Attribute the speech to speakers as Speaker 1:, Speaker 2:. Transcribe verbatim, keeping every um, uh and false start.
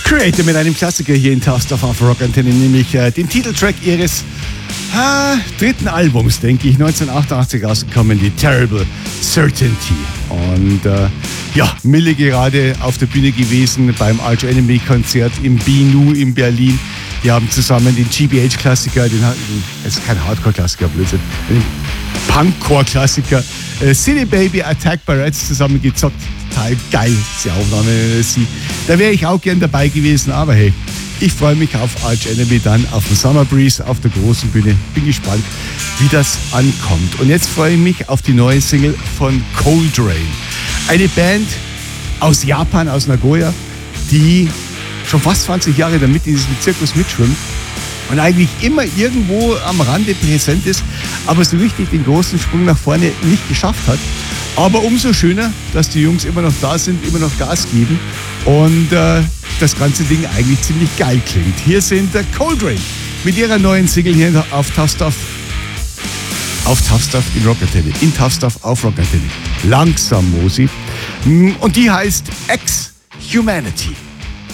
Speaker 1: Creator mit einem Klassiker hier in Tough Stuff auf Rock Antenne, nämlich äh, dem Titeltrack ihres äh, dritten Albums, denke ich, neunzehnhundertachtundachtzig rausgekommen, die Terrible Certainty. Und äh, ja, Mille gerade auf der Bühne gewesen beim Arch Enemy Konzert im Binu in Berlin. Die haben zusammen den G B H-Klassiker, den, es ist kein Hardcore-Klassiker, Blödsinn, den Punkcore-Klassiker äh, City Baby Attack by Rats zusammengezockt. Total geil, diese Aufnahme. Sie. Da wäre ich auch gern dabei gewesen, aber hey, ich freue mich auf Arch Enemy dann auf dem Summer Breeze auf der großen Bühne. Bin gespannt, wie das ankommt. Und jetzt freue ich mich auf die neue Single von Coldrain. Eine Band aus Japan, aus Nagoya, die schon fast zwanzig Jahre damit in diesem Zirkus mitschwimmt und eigentlich immer irgendwo am Rande präsent ist, aber so richtig den großen Sprung nach vorne nicht geschafft hat. Aber umso schöner, dass die Jungs immer noch da sind, immer noch Gas geben und äh, das ganze Ding eigentlich ziemlich geil klingt. Hier sind der Coldrain mit ihrer neuen Single hier auf Tough Stuff. Auf Tough Stuff in Rock Antenne. In Tough Stuff auf Rock Antenne. Langsam, Mosi. Und die heißt Ex-Humanity.